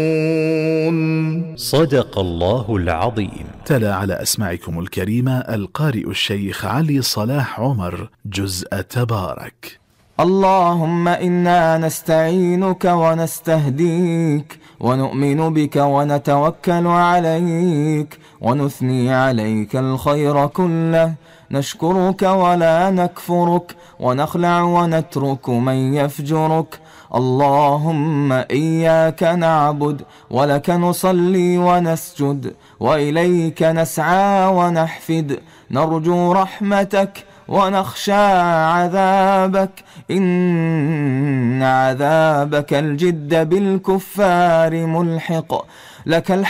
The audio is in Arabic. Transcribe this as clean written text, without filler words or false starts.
صدق الله العظيم. تلا على أسماعكم الكريمة القارئ الشيخ علي صلاح عمر جزء تبارك. اللهم إنا نستعينك ونستهديك ونؤمن بك ونتوكل عليك ونثني عليك الخير كله، نشكرك ولا نكفرك ونخلع ونترك من يفجرك. اللهم إياك نعبد ولك نصلي ونسجد وإليك نسعى ونحفد، نرجو رحمتك ونخشى عذابك، إن عذابك الجد بالكفار ملحق. لك